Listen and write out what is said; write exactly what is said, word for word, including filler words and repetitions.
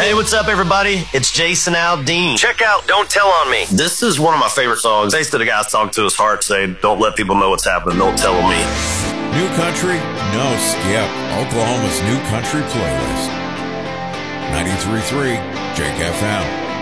Hey, what's up, everybody? It's Jason Aldean. Check out Don't Tell on Me. This is one of my favorite songs. Basically, the guy's talking to his heart, saying, don't let people know what's happening. Don't tell on me. New country? No skip. Oklahoma's new country playlist. ninety-three point three Jake F M.